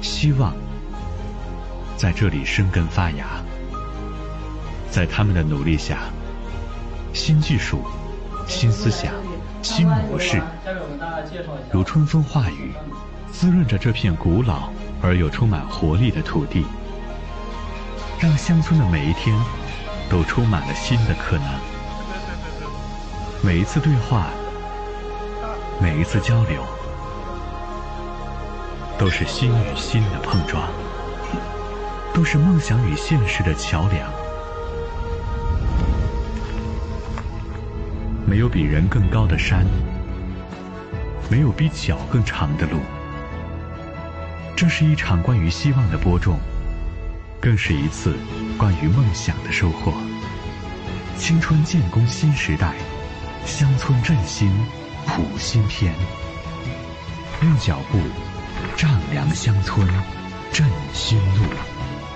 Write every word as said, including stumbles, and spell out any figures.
希望在这里生根发芽。在他们的努力下，新技术、新思想、新模式，如春风化雨，滋润着这片古老而又充满活力的土地，让乡村的每一天都充满了新的可能。每一次对话，每一次交流，都是心与心的碰撞，都是梦想与现实的桥梁。没有比人更高的山，没有比脚更长的路。这是一场关于希望的播种，更是一次关于梦想的收获。青春建功新时代，乡村振兴谱新篇。用脚步丈量乡村，振新路。